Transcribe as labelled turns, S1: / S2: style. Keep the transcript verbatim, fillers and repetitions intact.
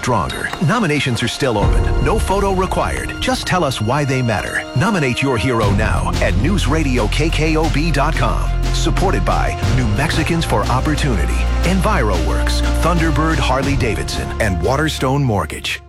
S1: stronger. Nominations are still open. No photo required. Just tell us why they matter. Nominate your hero now at news radio k k o b dot com. Supported by New Mexicans for Opportunity, EnviroWorks, Thunderbird Harley Davidson, and Waterstone Mortgage.